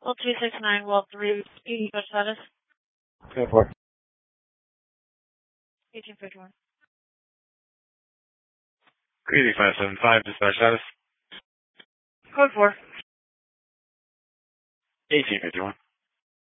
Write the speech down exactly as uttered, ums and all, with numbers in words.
Well, two six nine, well, three, dispatch status. Code four. eighteen fifty-one. Greedy five seven five, dispatch status. Code four. eighteen fifty-one.